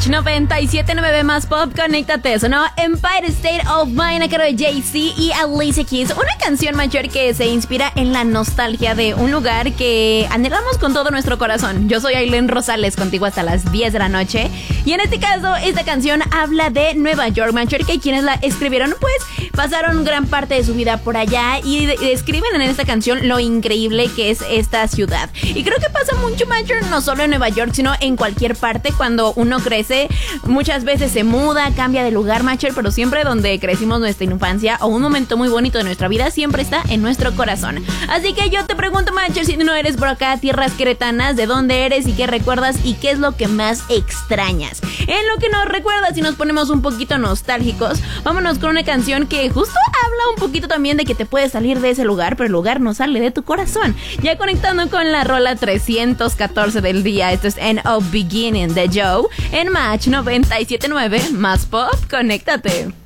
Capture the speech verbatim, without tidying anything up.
Match noventa y siete punto nueve más pop, conéctate. Sonó Empire State of Mind a cargo de Jay-Z y Alicia Keys. Una canción mayor que se inspira en la nostalgia de un lugar que anhelamos con todo nuestro corazón. Yo soy Aileen Rosales, contigo hasta las diez de la noche. Y en este caso, esta canción habla de Nueva York, mayor, que quienes la escribieron, pues, pasaron gran parte de su vida por allá y describen en esta canción lo increíble que es esta ciudad. Y creo que pasa mucho, mayor, no solo en Nueva York, sino en cualquier parte. Cuando uno crece, muchas veces se muda, cambia de lugar, macher, pero siempre donde crecimos nuestra infancia o un momento muy bonito de nuestra vida siempre está en nuestro corazón. Así que yo te pregunto, macher, si no eres por acá, tierras queretanas, ¿de dónde eres y qué recuerdas y qué es lo que más extrañas? En lo que nos recuerdas, y nos ponemos un poquito nostálgicos, vámonos con una canción que justo habla un poquito también de que te puedes salir de ese lugar, pero el lugar no sale de tu corazón. Ya conectando con la rola trescientos catorce del día, esto es End of Beginning de Joe en Match noventa y siete punto nueve más pop, conéctate.